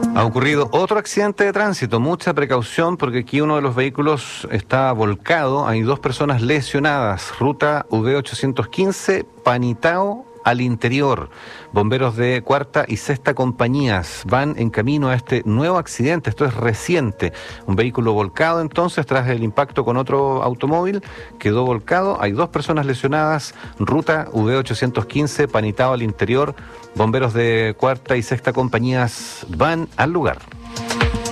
Ha ocurrido otro accidente de tránsito, mucha precaución porque aquí uno de los vehículos está volcado, hay 2 personas lesionadas, ruta V815, Panitao al interior. Bomberos de cuarta y sexta compañías van en camino a este nuevo accidente, esto es reciente, un vehículo volcado entonces tras el impacto con otro automóvil, quedó volcado, hay 2 personas lesionadas, ruta V815, Panitao al interior. Bomberos de cuarta y sexta compañías van al lugar.